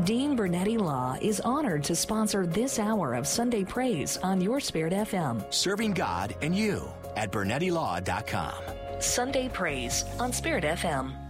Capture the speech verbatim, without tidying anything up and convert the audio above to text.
Dean Bernetti Law is honored to sponsor this hour of Sunday Praise on Your Spirit F M. Serving God and you at Bernetti Law dot com. Sunday Praise on Spirit F M.